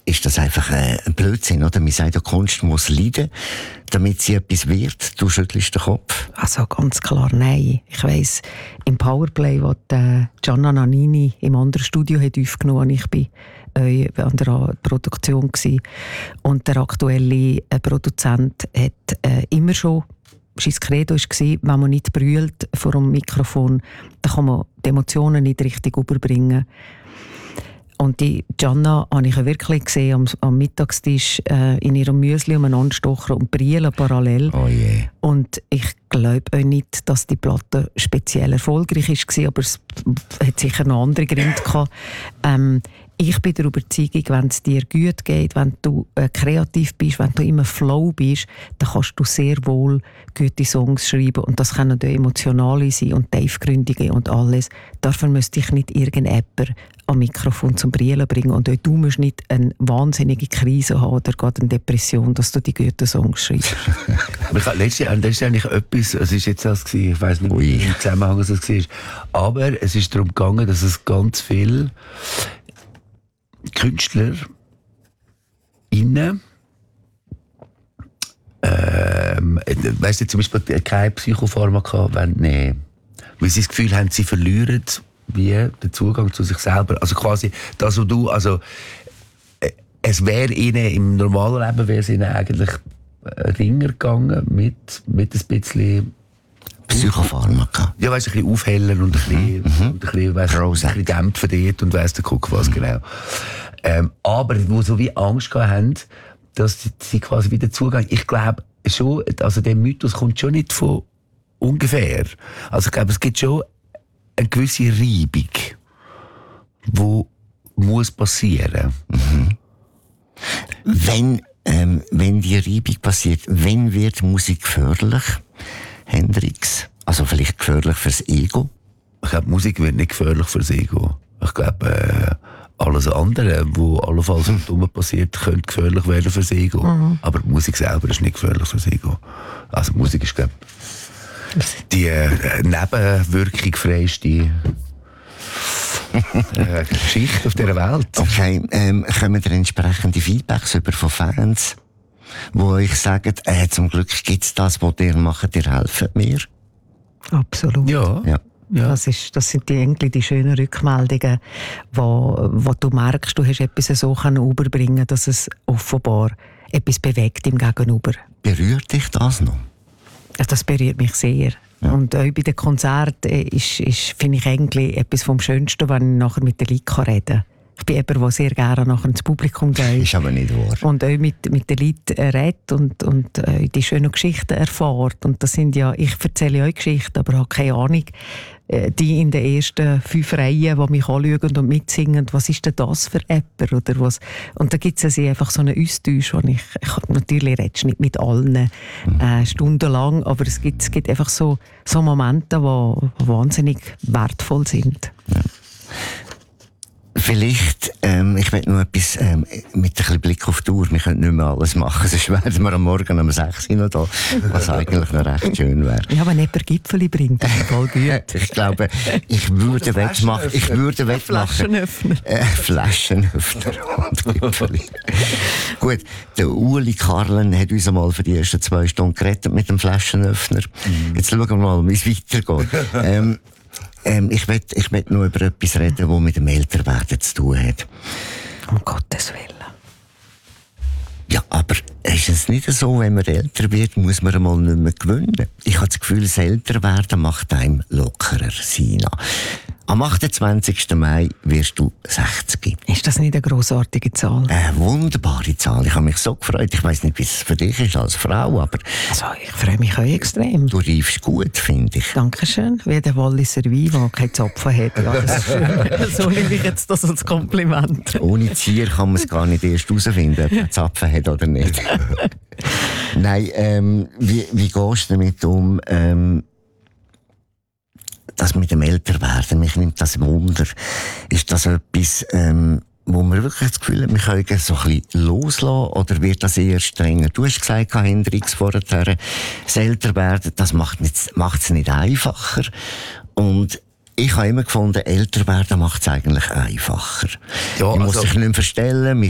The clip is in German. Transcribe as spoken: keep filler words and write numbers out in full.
ist das einfach äh, ein Blödsinn, oder? Man sagt, die Kunst muss leiden, damit sie etwas wird. Du schüttelst den Kopf. Also ganz klar nein. Ich weiss, im Powerplay, wo die Gianna Nannini im anderen Studio hat aufgenommen, ich bin äh, an der Produktion gsi, und der aktuelle äh, Produzent hat äh, immer schon sein Credo war, wenn man nicht brüllt vor dem Mikrofon, dann kann man die Emotionen nicht richtig überbringen. Und die Gianna habe ich wirklich gesehen am, am Mittagstisch äh, in ihrem Müsli umeinander stochen und brüllen parallel. Oh yeah. Und ich glaube auch nicht, dass die Platte speziell erfolgreich war, aber es hat sicher noch andere Gründe gehabt. Ähm, ich bin der Überzeugung, wenn es dir gut geht, wenn du äh, kreativ bist, wenn du immer Flow bist, dann kannst du sehr wohl gute Songs schreiben. Und das können auch emotionale sein und tiefgründige und alles. Dafür müsste ich nicht irgendjemand am Mikrofon zum Brillen bringen. Und auch du musst nicht eine wahnsinnige Krise haben oder gerade eine Depression, dass du die guten Songs schreibst. Letztes Jahr, das ist eigentlich etwas, es ist jetzt das gewesen, ich weiss nicht, wie im Zusammenhang es war, aber es ist darum gegangen, dass es ganz viele Künstler innen ähm, weißt du, zum Beispiel keine Psychopharmaka nehmen, weil sie das Gefühl haben, sie verlieren wie den Zugang zu sich selber. Also quasi das, was du, also äh, es wäre ihnen im normalen Leben wäre es ihnen eigentlich ringer gegangen mit, mit ein bisschen Psychopharmaka. Ja, weißt du, ein bisschen aufhellen und ein bisschen, mhm. und ein bisschen, weißt, ein bisschen dämpfen dort und weiss der Guck was, mhm. genau. Ähm, aber wo so wie Angst gehabt haben, dass sie, sie quasi wieder zugehen. Ich glaube schon, also der Mythos kommt schon nicht von ungefähr. Also ich glaube, es gibt schon eine gewisse Reibung, die muss passieren. Mhm. Wenn, ähm, wenn die Reibung passiert, wenn wird Musik gefährlich? Hendrix? Also vielleicht gefährlich fürs Ego? Ich glaube, Musik wird nicht gefährlich fürs Ego. Ich glaube, äh, alles andere, was allenfalls um dumm passiert, könnte gefährlich werden fürs Ego. Mhm. Aber die Musik selber ist nicht gefährlich fürs Ego. Also Musik ist, glaube ich, die äh, nebenwirkungsfreiste äh, Geschichte auf dieser Welt. Okay, ähm, kommen da entsprechende Feedbacks über von Fans, wo euch sagen, äh, zum Glück gibt es das, was ihr macht, ihr helft mir? Absolut. Ja. ja. Ja. Das, ist, das sind die, irgendwie die schönen Rückmeldungen, wo, wo du merkst, du hast etwas so überbringen, dass es offenbar etwas bewegt im Gegenüber. Berührt dich das noch? Das berührt mich sehr. Ja. Und auch bei den Konzerten ist, ist, finde ich eigentlich etwas vom Schönsten, wenn ich nachher mit den Leuten reden kann. Ich bin jemand, der sehr gerne nachher ins Publikum geht. Ist aber nicht wahr. Und auch mit, mit den Leuten redet und, und äh, die schönen Geschichten erfährt. Und das sind ja, ich erzähle euch Geschichten, aber habe keine Ahnung, äh, die in den ersten fünf Reihen, die mich anschauen und mitsingen, was ist denn das für Apper? Oder was? Und da gibt es also einfach so einen Austausch, wo ich, ich natürlich redest nicht mit allen äh, stundenlang, aber es gibt, es gibt einfach so, so Momente, die wahnsinnig wertvoll sind. Ja. Vielleicht, ähm, ich will noch etwas ähm, mit ein bisschen Blick auf die Uhr. Wir können nicht mehr alles machen, sonst werden wir am Morgen um sechs Uhr noch da, was eigentlich noch recht schön wäre. Ja, wenn jemand Gipfeli bringt, dann voll gut. Ich glaube, ich würde wettmachen. Ich würde wettmachen. Flaschenöffner. Äh, Flaschenöffner und Gipfeli. Gut, der Uli Karlen hat uns einmal für die ersten zwei Stunden gerettet mit dem Flaschenöffner. Mhm. Jetzt schauen wir mal, wie es weitergeht. ähm, Ähm, ich möchte ich möcht noch über etwas reden, das mit dem Älterwerden zu tun hat. Um Gottes Willen. Ja, aber ist es nicht so, wenn man älter wird, muss man einmal nicht mehr gewinnen? Ich habe das Gefühl, das Älterwerden macht einem lockerer, Sina. Am achtundzwanzigsten Mai wirst du sechzig. Ist das nicht eine grossartige Zahl? Eine wunderbare Zahl. Ich habe mich so gefreut. Ich weiss nicht, wie es für dich ist als Frau, aber... Also, ich freue mich auch extrem. Du reifst gut, finde ich. Dankeschön. Wie der Walliser Wein, der keine Zapfen hat. Ja, das ist schön. So nehme ich jetzt das als Kompliment. Ohne Zier kann man es gar nicht erst herausfinden, ob er Zapfen hat oder nicht. Nein, ähm, wie, wie gehst du damit um... Ähm, das mit dem Älterwerden, mich nimmt das Wunder. Ist das etwas, ähm, wo wir wirklich das Gefühl haben, wir können so ein bisschen loslassen, oder wird das eher strenger? Du hast gesagt, Hendrix, vorher, das Älterwerden, das macht es nicht einfacher. Und ich habe immer gefunden, älter werden macht es eigentlich einfacher. Ja, man muss also sich nicht mehr verstellen,